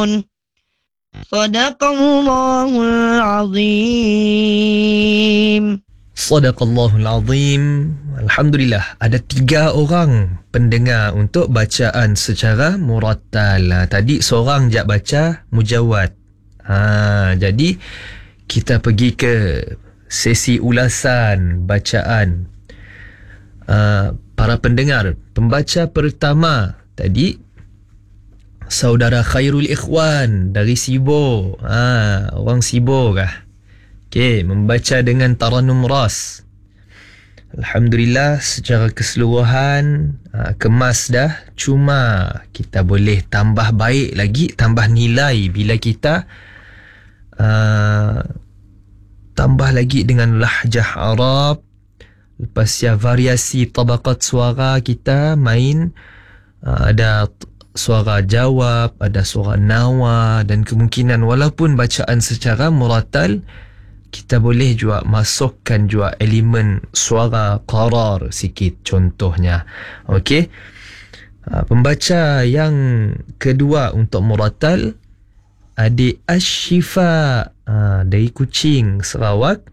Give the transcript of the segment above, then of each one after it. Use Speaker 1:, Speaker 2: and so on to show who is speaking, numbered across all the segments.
Speaker 1: Sadaqallahul Azim.
Speaker 2: Sadaqallahul Azim. Alhamdulillah, ada 3 orang pendengar untuk bacaan secara murattal. Tadi seorang je baca mujawad. Jadi kita pergi ke sesi ulasan bacaan para pendengar. Pembaca pertama tadi saudara Khairul Ikhwan dari Sibo. Orang Sibo kah? Okey, membaca dengan Taranum Ras. Alhamdulillah, secara keseluruhan kemas dah. Cuma kita boleh tambah baik lagi, tambah nilai bila kita tambah lagi dengan lahjah Arab. Lepas ya variasi tabaqat suara kita main, ada suara jawab, ada suara nawa, dan kemungkinan walaupun bacaan secara murattal, kita boleh juga masukkan juga elemen suara qarar sikit contohnya. Okey. Pembaca yang kedua untuk murattal, Adik Ashifa dari Kuching, Sarawak.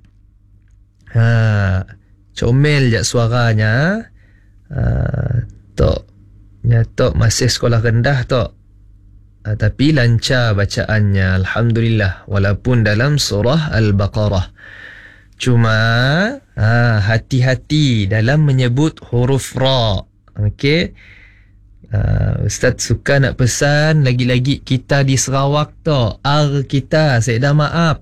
Speaker 2: Comel je suaranya. Tok masih sekolah rendah tok. Tapi lancar bacaannya, Alhamdulillah, walaupun dalam surah Al-Baqarah. Cuma hati-hati dalam menyebut huruf ra. Okey. Ustaz suka nak pesan, lagi-lagi kita di Sarawak tok, kita, saya dah maaf.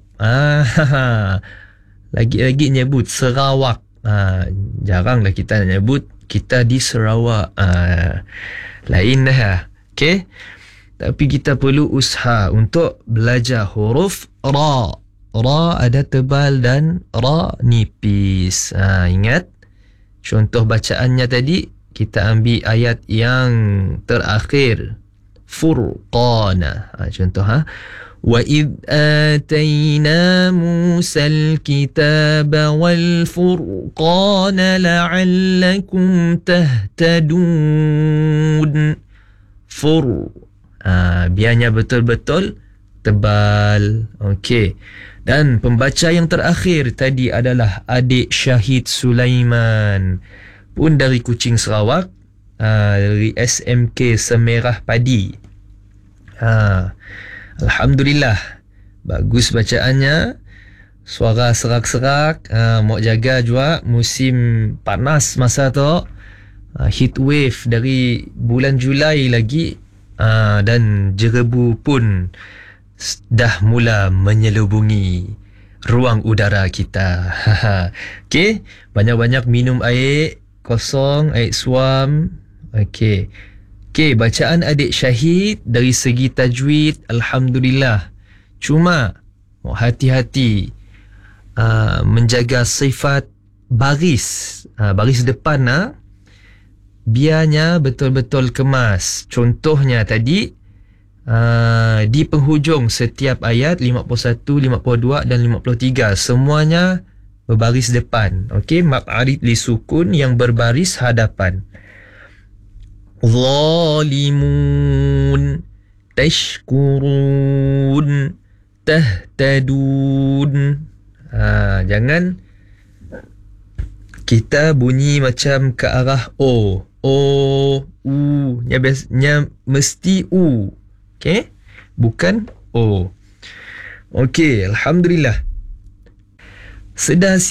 Speaker 2: Lagi-lagi nyebut Sarawak. Jaranglah kita nyebut kita di Sarawak. Lain dah. Okey. Tapi kita perlu usaha untuk belajar huruf ra. Ra ada tebal dan ra nipis. Ingat, contoh bacaannya tadi, kita ambil ayat yang terakhir, Furqana. Contoh, wa id atayna Musal kitaba wal furqana la'allakum tahtadun. Biarnya betul-betul tebal. Okey. Dan pembaca yang terakhir tadi adalah adik Syahid Sulaiman, pun dari Kuching, Sarawak, dari SMK Semerah Padi. Alhamdulillah, bagus bacaannya. Suara serak-serak. Mau jaga juga musim panas masa tu. Heat wave dari bulan Julai lagi. Dan jerebu pun dah mula menyelubungi ruang udara kita. Okey, banyak-banyak minum air kosong, air suam. Okey. Okey, bacaan adik Syahid dari segi tajwid, Alhamdulillah. Cuma hati-hati menjaga sifat baris. Baris depan biarnya betul-betul kemas. Contohnya tadi, di penghujung setiap ayat 51, 52 dan 53, semuanya berbaris depan. Okey, maq'arid li sukun yang berbaris hadapan. Zalimun, tashkurun, tahtadun. Jangan kita bunyi macam ke arah O, U, biasanya mesti U. Okey? Bukan O. Okey, Alhamdulillah. Sedar